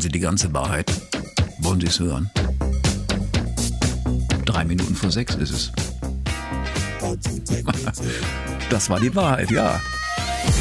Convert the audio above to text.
Sie die ganze Wahrheit? Wollen Sie es hören? 6:03 ist es. Das war die Wahrheit, ja.